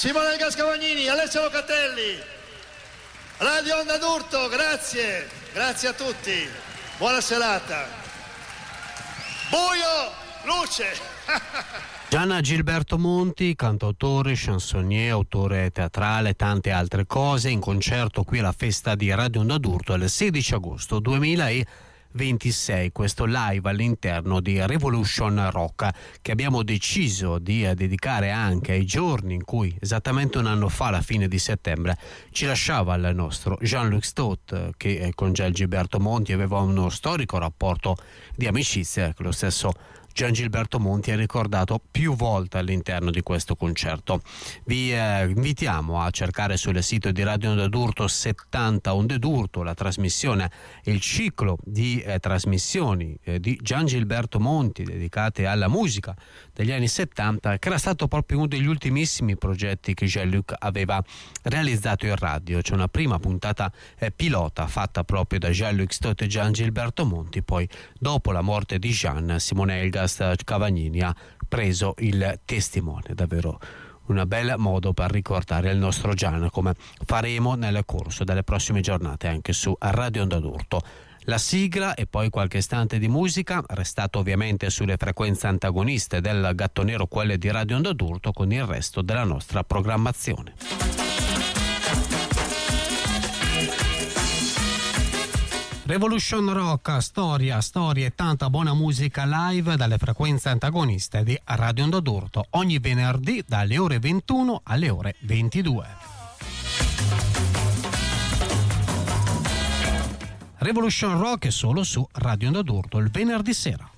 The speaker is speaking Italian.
Simone Gascavagnini, Alessio Locatelli, Radio Onda d'Urto, grazie a tutti, buona serata. Buio, luce. Gian Gilberto Monti, cantautore, chansonnier, autore teatrale, tante altre cose, in concerto qui alla festa di Radio Onda d'Urto il 16 agosto 2026, questo live all'interno di Revolution Rock che abbiamo deciso di dedicare anche ai giorni in cui esattamente un anno fa, alla fine di settembre, ci lasciava il nostro Jean-Luc Stott, che con Gian Gilberto Monti aveva uno storico rapporto di amicizia che lo stesso Gian Gilberto Monti ha ricordato più volte all'interno di questo concerto. Vi invitiamo a cercare sul sito di Radio Onda d'Urto 70 Onde d'Urto, la trasmissione, il ciclo di trasmissioni di Gian Gilberto Monti dedicate alla musica degli anni 70, che era stato proprio uno degli ultimissimi progetti che Jean-Luc aveva realizzato in radio. C'è una prima puntata pilota fatta proprio da Jean-Luc Stott e Gian Gilberto Monti, poi dopo la morte di Gian, Simone Elgas Cavagnini ha preso il testimone. Davvero un bel modo per ricordare il nostro Gian, come faremo nel corso delle prossime giornate anche su Radio Onda d'Urto. La sigla e poi qualche istante di musica, restate ovviamente sulle frequenze antagoniste del Gatto Nero, quelle di Radio Onda d'Urto, con il resto della nostra programmazione. Revolution Rock, storia e tanta buona musica live dalle frequenze antagoniste di Radio Onda d'Urto, ogni venerdì dalle ore 21 alle ore 22. Revolution Rock è solo su Radio Onda d'Urto il venerdì sera.